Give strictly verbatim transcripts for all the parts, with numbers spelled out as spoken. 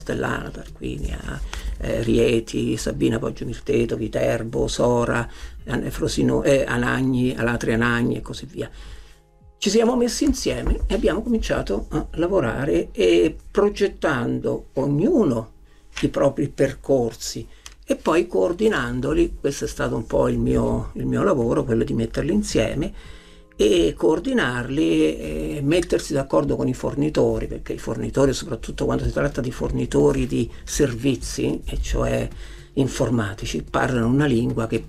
Castellana, Tarquinia, eh, Rieti, Sabina Poggio Mirteto, Viterbo, Sora, Frosino, eh, Anagni, Alatri Anagni e così via. Ci siamo messi insieme e abbiamo cominciato a lavorare e progettando ognuno i propri percorsi e poi coordinandoli. Questo è stato un po' il mio, il mio lavoro, quello di metterli insieme e coordinarli e mettersi d'accordo con i fornitori, perché i fornitori, soprattutto quando si tratta di fornitori di servizi, e cioè informatici, parlano una lingua che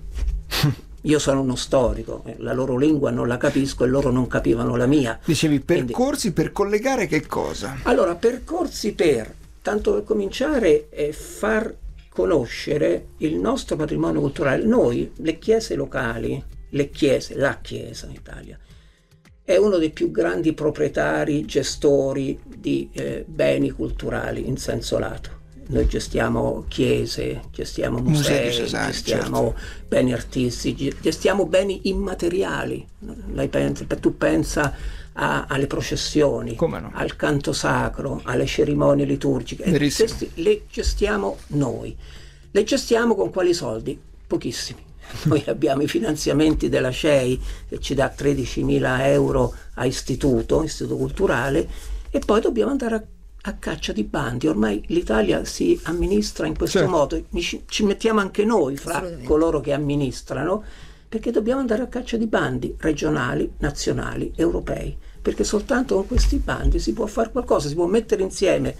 io sono uno storico, la loro lingua non la capisco e loro non capivano la mia. Dicevi percorsi. Quindi, per collegare che cosa? Allora, percorsi per, tanto per cominciare, è far conoscere il nostro patrimonio culturale. Noi, le chiese locali, le chiese, la chiesa in Italia, è uno dei più grandi proprietari, gestori di eh, beni culturali in senso lato. Noi gestiamo chiese, gestiamo musei, musei esatto, gestiamo certo. beni artistici, gestiamo beni immateriali. Lei pensa, tu pensa a, alle processioni, no? al canto sacro, alle cerimonie liturgiche. Gesti- le gestiamo noi. Le gestiamo con quali soldi? Pochissimi. Noi abbiamo i finanziamenti della C E I che ci dà tredicimila euro a istituto, istituto culturale, e poi dobbiamo andare a a caccia di bandi. Ormai l'Italia si amministra in questo certo. modo, ci, ci mettiamo anche noi fra coloro che amministrano, perché dobbiamo andare a caccia di bandi regionali, nazionali, europei, perché soltanto con questi bandi si può fare qualcosa, si può mettere insieme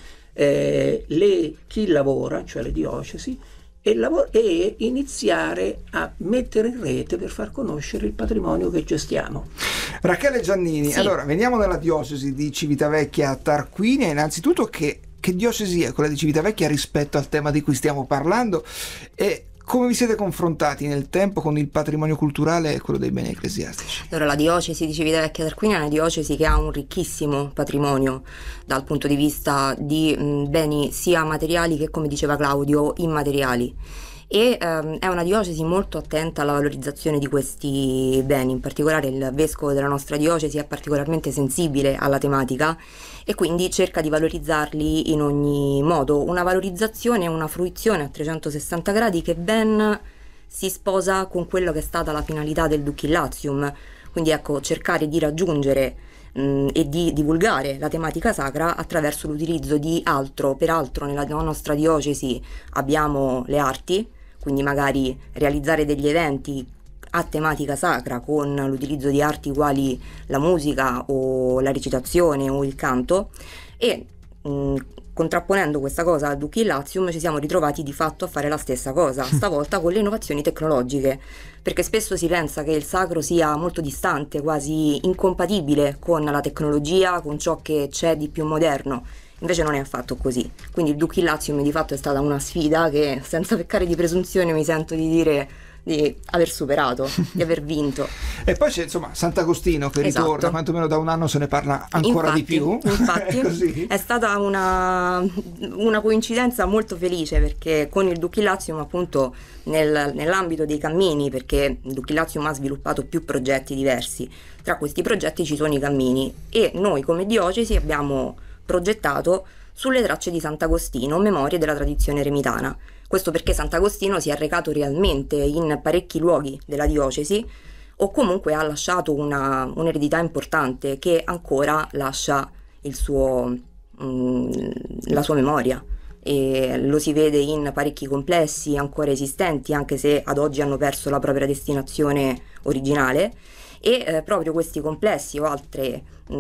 eh, le, chi lavora, cioè le diocesi, e, lav- e iniziare a mettere in rete per far conoscere il patrimonio che gestiamo. Rachele Giannini, sì. Allora veniamo dalla diocesi di Civitavecchia Tarquinia. Innanzitutto che, che diocesi è quella di Civitavecchia rispetto al tema di cui stiamo parlando e come vi siete confrontati nel tempo con il patrimonio culturale e quello dei beni ecclesiastici? Allora, la diocesi di Civitavecchia Tarquinia è una diocesi che ha un ricchissimo patrimonio dal punto di vista di mh, beni sia materiali che, come diceva Claudio, immateriali. E ehm, è una diocesi molto attenta alla valorizzazione di questi beni. In particolare il vescovo della nostra diocesi è particolarmente sensibile alla tematica e quindi cerca di valorizzarli in ogni modo. Una valorizzazione e una fruizione a trecentosessanta gradi che ben si sposa con quello che è stata la finalità del Ducillatium. Quindi ecco, cercare di raggiungere mh, e di divulgare la tematica sacra attraverso l'utilizzo di altro. Peraltro nella nostra diocesi abbiamo le arti, quindi magari realizzare degli eventi a tematica sacra con l'utilizzo di arti quali la musica o la recitazione o il canto, e mh, contrapponendo questa cosa al Ducillatium ci siamo ritrovati di fatto a fare la stessa cosa, stavolta con le innovazioni tecnologiche, perché spesso si pensa che il sacro sia molto distante, quasi incompatibile con la tecnologia, con ciò che c'è di più moderno. Invece non è affatto così. Quindi il Ducillatium di fatto è stata una sfida che, senza peccare di presunzione, mi sento di dire di aver superato, di aver vinto. E poi c'è insomma Sant'Agostino che esatto. ritorna, quantomeno da un anno se ne parla ancora infatti, di più. Infatti è, così. È stata una, una coincidenza molto felice, perché con il Ducillatium appunto nel, nell'ambito dei cammini, perché il Ducillatium ha sviluppato più progetti diversi, tra questi progetti ci sono i cammini e noi come diocesi abbiamo progettato sulle tracce di Sant'Agostino, memorie della tradizione eremitana. Questo perché Sant'Agostino si è recato realmente in parecchi luoghi della diocesi, o comunque ha lasciato una, un'eredità importante che ancora lascia il suo, mh, la sua memoria. E lo si vede in parecchi complessi ancora esistenti, anche se ad oggi hanno perso la propria destinazione originale. E eh, proprio questi complessi o altre,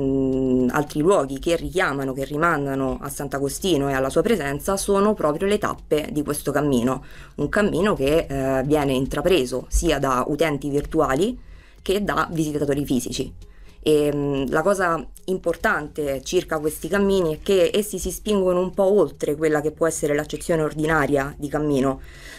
mh, altri luoghi che richiamano, che rimandano a Sant'Agostino e alla sua presenza sono proprio le tappe di questo cammino, un cammino che eh, viene intrapreso sia da utenti virtuali che da visitatori fisici. E mh, la cosa importante circa questi cammini è che essi si spingono un po' oltre quella che può essere l'accezione ordinaria di cammino,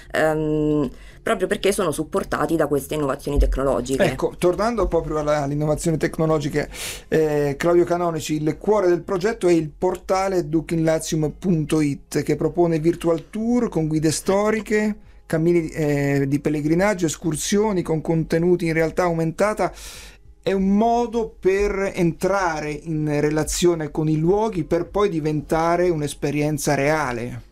ehm, proprio perché sono supportati da queste innovazioni tecnologiche. Ecco, tornando proprio alla, alle innovazioni tecnologiche, eh, Claudio Canonici, il cuore del progetto è il portale ducillatium punto it, che propone virtual tour con guide storiche, cammini eh, di pellegrinaggio, escursioni con contenuti in realtà aumentata. È un modo per entrare in relazione con i luoghi per poi diventare un'esperienza reale.